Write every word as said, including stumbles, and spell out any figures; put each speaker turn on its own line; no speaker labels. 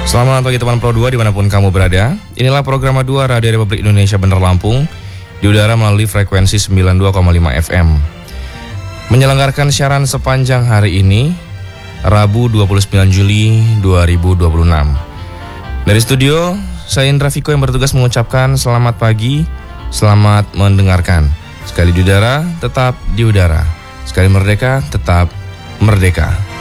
Selamat pagi teman Pro dua dimanapun kamu berada. Inilah program dua Radio Republik Indonesia Bandar Lampung di udara melalui frekuensi sembilan puluh dua koma lima F M. Menyelenggarakan siaran sepanjang hari ini, Rabu dua puluh sembilan Juli dua ribu dua puluh enam. Dari studio, saya Indra Viko yang bertugas mengucapkan selamat pagi, selamat mendengarkan. Sekali di udara, tetap di udara. Sekali merdeka, tetap merdeka.